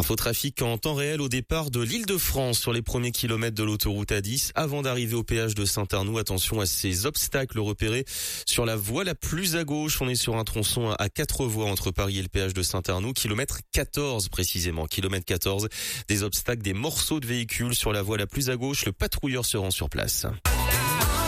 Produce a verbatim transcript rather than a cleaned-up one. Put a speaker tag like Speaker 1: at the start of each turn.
Speaker 1: Infotrafic en temps réel au départ de l'Île-de-France sur les premiers kilomètres de l'autoroute A dix. Avant d'arriver au péage de Saint-Arnoux, attention à ces obstacles repérés sur la voie la plus à gauche. On est sur un tronçon à quatre voies entre Paris et le péage de Saint-Arnoux. Kilomètre quatorze précisément. Kilomètre quatorze. Des obstacles, des morceaux de véhicules sur la voie la plus à gauche. Le patrouilleur se rend sur place.